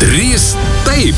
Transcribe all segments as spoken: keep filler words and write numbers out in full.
trys taip.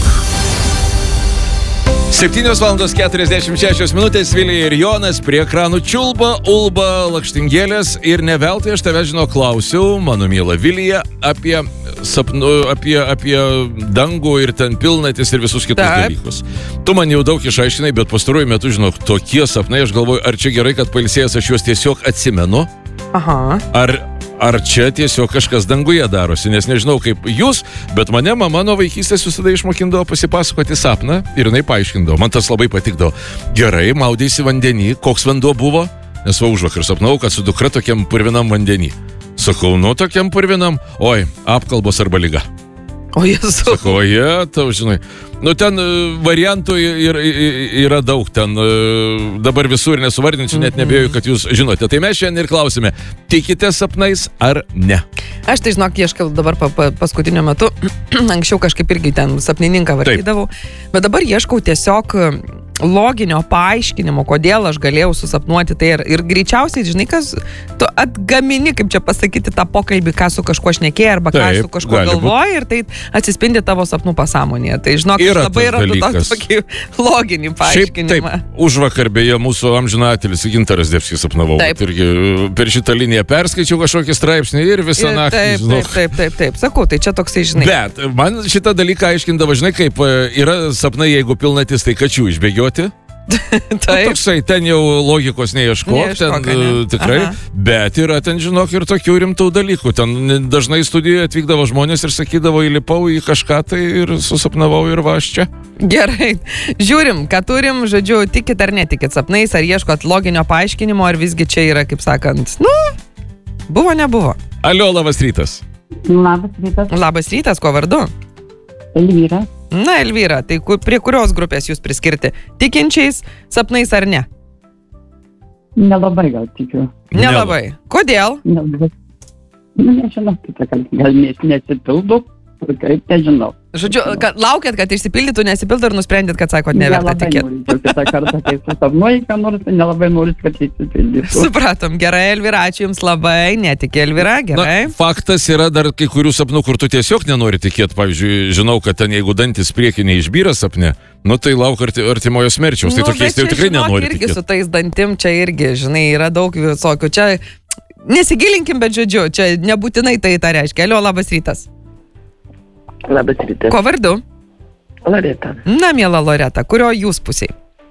septynios valandos keturiasdešimt šešios minutės, Vilija ir Jonas prie ekranų čiulba, ulba, lakštingėlės ir ne veltui aš tave, žinau, klausiau, mano miela Vilija, apie sapnu, apie, apie dangų ir ten pilnatis ir visus kitus Taip. dalykus. Tu man jau daug išaiškinai, bet pastaruoju metu, žinau, tokie sapnai, aš galvoju, ar čia gerai, kad pailsėjęs aš juos tiesiog atsimenu, Aha. ar... Ar čia tiesiog kažkas danguje darosi, nes nežinau kaip jūs, bet mane mama nuo vaikystės visada išmokindavo pasipasakoti sapną ir jinai paaiškindavo. Man tas labai patikdavo. Gerai, maudėsi vandenį, koks vanduo buvo? Nes va užvakar sapnau, kad su dukra tokiam purvinam vandenį. Sakau, nu tokiam purvinam, oi, apkalbos arba lyga. O Jėzus. Sakau, jie, tau žinai. Nu, ten variantų ir, ir, yra daug, ten dabar visur nesuvardinsiu, net nebėjau, kad jūs žinote. Tai mes šiandien ir klausime, tikite sapnais ar ne? Aš tai žinok, ieškau dabar pa, pa, paskutiniu metu, anksčiau kažkaip irgi ten sapnininką vartydavau, bet dabar ieškau tiesiog loginio paaiškinimo, kodėl aš galėjau susapnuoti tai ir, ir greičiausiai, žinai, kas, tu atgamini, kaip čia pasakyti, tą pokalbį, ką su kažkuo šnekėjai arba ką Taip, su kažkuo galvoji ir tai atsispindi tavo sapnų pasąmonėje. Tai žinok, Yra labai tas yra dalykas. tokį loginį Šiaip paaiškinimą. taip, užvakar beje mūsų amžinatelis Gintaras Debskis sapnavau. Taip. Irgi per šitą liniją perskaičiau kažkokį straipsnį ir visą Ir naktį, taip, žinok. taip, taip, taip, taip, sakau, tai čia toksai, žinai. Bet man šitą dalyką aiškindavo, žinai, kaip e, yra sapnai, jeigu pilnatis, tai kačių išbėgioti. Taip. Toksai, ten jau logikos neieškok, Neieškok, ten ne? e, tikrai, Aha. bet yra ten, žinok, ir tokių rimtų dalykų. Ten dažnai studijoje atvykdavo žmonės ir sakydavo, įlipau į kažką tai ir susapnavau ir va aš čia. Gerai, žiūrim, ką turim, žodžiu, tikit ar netikit sapnais, ar ieškot loginio paaiškinimo, ar visgi čia yra, kaip sakant, nu, buvo, nebuvo. Alio, labas rytas. Labas rytas, Labas rytas, kuo vardu? Elvyra. Na, Elvyra, tai ku, prie kurios grupės jūs priskirti? Tikinčiais sapnais ar ne? Nelabai gal tikiu. Nelabai. Kodėl? Nelabai. Nu, nežinau, kitą kartą. Gal nes, nesipildu, kaip nežinau. Žodžiu, kad laukiat, kad išsipildytų, nesipildo ir nusprendėt, kad sakot, neverta Nelabai tikėti. norėčiau kitą kartą, kai susapnuoji, ką nors, tai nelabai noriu, kad išsipildytų. Supratom, gerai, Elvyra, ačiū Jums labai, netikė Elvyra, gerai. Na, faktas yra dar kai kurių sapnų, kur tu tiesiog nenori tikėti. Pavyzdžiui, žinau, kad ten jeigu dantis priekį neišbyra sapne, nu tai lauk arti, artimojo smerčiaus. Tai Nu, tokiais bet tai jau čia, tikrai žinok, nenori irgi tikėti. su tais dantim, čia irgi, žinai, yra daug visokių. Čia nesigilinkim, bet žodžiu, čia nebūtinai tai tą reiškia. Alio, labas rytas. Labas rytas. Ko vardu? Loreta. Na, miela Loreta, kurio jūs pusiai?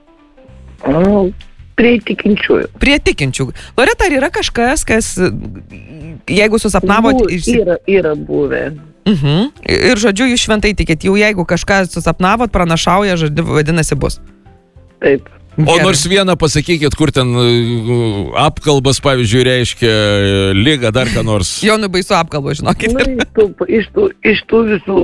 O, prie tikinčiųjų. Prie tikinčių. Loreta, ar yra kažkas, kas, jeigu susapnavot... Bu- išsi- Yra, yra buvę. Mhm. Ir žodžiu, jūs šventai tikit, jau jeigu kažką susapnavot, pranašauja, žodžiu, vadinasi bus. Taip. O Gerai. nors vieną pasakykit, kur ten uh, apkalbas, pavyzdžiui, reiškia lygą, dar ką nors. Jonui baisu apkalbo, žinokit. Nu, iš tų, iš tų, iš tų visų.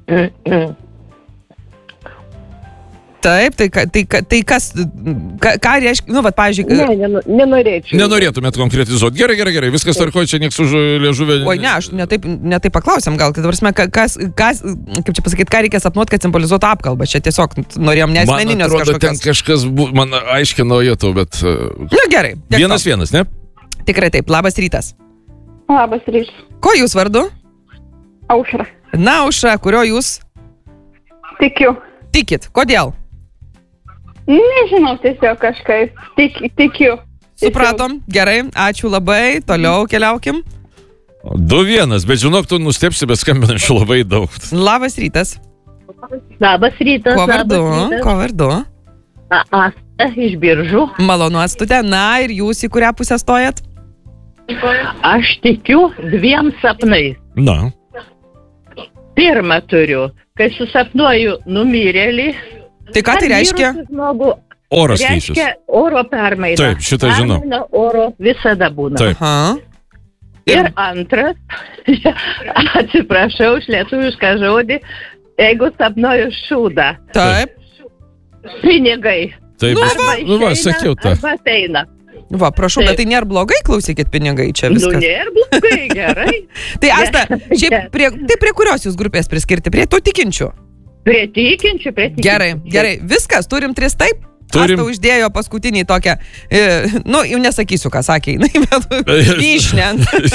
Taip, tai, ka- tai, ka- tai kas, ką, ką reiškia, nu, va, pavyzdžiui... Ne, nenu, nenorėčiau. Nenorėtumėt konkretizuoti. Gerai, gerai, gerai, viskas tvarkoja, čia nieks už liežuvę. Oi, ne, aš netaip, netaip paklausėm, gal, kad varsime, kas, kas, kaip čia pasakyti, ką reikia sapnuoti, kad simbolizuotų apkalbą. Čia tiesiog norėjom Man neasmeninius atrodo, ten kažkokios. kažkas, bu, man aiškino jėtų, bet... Uh, Na, gerai. tiek vienas to. vienas, ne? Tikrai taip, labas rytas. Labas rytas. Ko jūs vardu? Aušra. Na, Aušra, kurio jūs Tikiu. tikit? Kodėl? Nežinau, tiesiog kažkaip tik, tikiu. Supratom, gerai, ačiū labai, toliau keliaukim. Du vienas, bet žinok, tu nustepsi, bet skambinančių labai daug. Labas rytas. Labas rytas. Kuo vardu? labas rytas. Kuo vardu? A- Asta iš Biržų. Malonu atstutė. Na, ir jūs į kurią pusę stojat? Aš tikiu dviem sapnais. Na. Pirmą turiu, kai susapnuoju numirėlį. Tai ką tai ar reiškia? mirusį žmogų. Oras keičiasi. Reiškia oro permaina. Taip, šitą žinau. Permaina oro visada būna. Taip. Aha. Ir antras, atsiprašau už lietuvišką žodį, jeigu sapnuoju šūdą. Taip. Pinigai. Taip, Nu, nu, va. nu va, sakiau tą. Arba ateina. Va, prašau, bet tai nėra blogai, klausykit, pinigai čia Nu, viskas. nėra blogai, gerai. Tai Asta, šiaip prie, tai prie kurios jūs grupės priskirti? Prie tų tikinčių? Prie tikinčių, prie tikinčių. Gerai, gerai, viskas, turim tris taip? Turim... Asta uždėjo paskutinį tokią, e, nu, jau nesakysiu, ką sakė, bet vyšnę.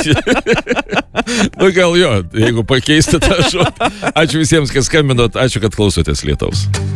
Nu gal jo, jeigu pakeisti tą žodį. Ačiū visiems, kas skambinot, ačiū, kad klausotės Lietaus.